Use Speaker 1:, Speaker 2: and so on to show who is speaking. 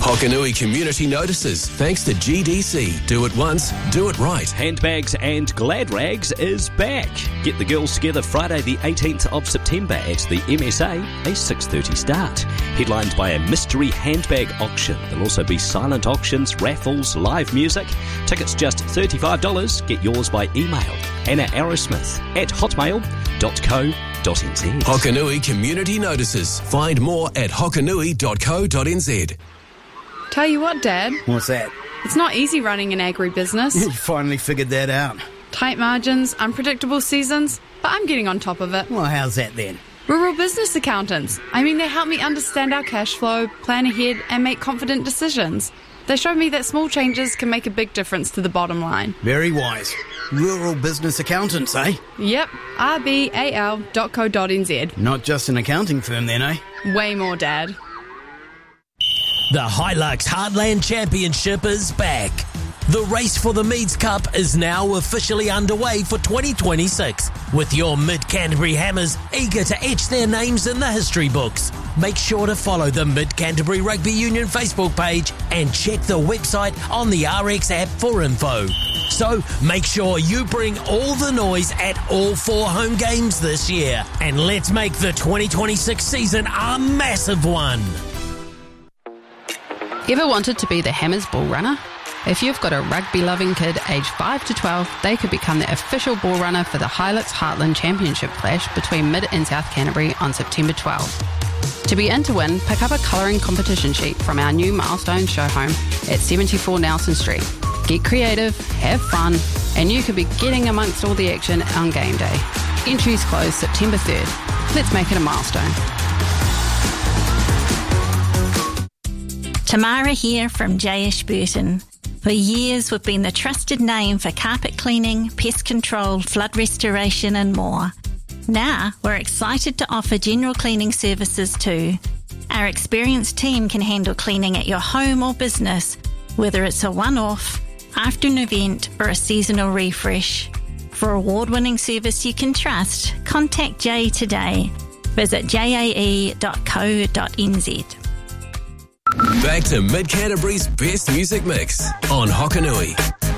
Speaker 1: Hokanui community notices. Thanks to GDC. Do it once, do it right.
Speaker 2: Handbags and Glad Rags is back. Get the girls together Friday the 18th of September at the MSA, a 6:30 start. Headlined by a mystery handbag auction. There'll also be silent auctions, raffles, live music. Tickets just $35. Get yours by email. Anna Arrowsmith at hotmail.co.nz.
Speaker 1: Hokanui community notices. Find more at hokanui.co.nz.
Speaker 3: Tell you what, Dad.
Speaker 4: What's that?
Speaker 3: It's not easy running an agribusiness.
Speaker 4: You finally figured that out.
Speaker 3: Tight margins, unpredictable seasons, but I'm getting on top of it.
Speaker 4: Well, how's that then?
Speaker 3: Rural business accountants. They help me understand our cash flow, plan ahead, and make confident decisions. They showed me that small changes can make a big difference to the bottom line.
Speaker 4: Very wise. Rural business accountants, eh?
Speaker 3: Yep, rbal.co.nz.
Speaker 4: Not just an accounting firm then, eh?
Speaker 3: Way more, Dad.
Speaker 5: The Hilux Heartland Championship is back. The race for the Meads Cup is now officially underway for 2026, with your Mid-Canterbury Hammers eager to etch their names in the history books. Make sure to follow the Mid-Canterbury Rugby Union Facebook page and check the website on the RX app for info. So make sure you bring all the noise at all 4 home games this year, and let's make the 2026 season a massive one.
Speaker 6: Ever wanted to be the Hammers ball runner? If you've got a rugby-loving kid aged 5 to 12, they could become the official ball runner for the Hilux Heartland Championship clash between Mid and South Canterbury on September 12. To be in to win, pick up a colouring competition sheet from our new Milestone show home at 74 Nelson Street. Get creative, have fun, and you could be getting amongst all the action on game day. Entries close September 3rd. Let's make it a milestone.
Speaker 7: Tamara here from J. Ashburton. For years, we've been the trusted name for carpet cleaning, pest control, flood restoration and more. Now, we're excited to offer general cleaning services too. Our experienced team can handle cleaning at your home or business, whether it's a one-off, after an event or a seasonal refresh. For award-winning service you can trust, contact Jay today. Visit jae.co.nz.
Speaker 1: Back to Mid-Canterbury's best music mix on Hokanui.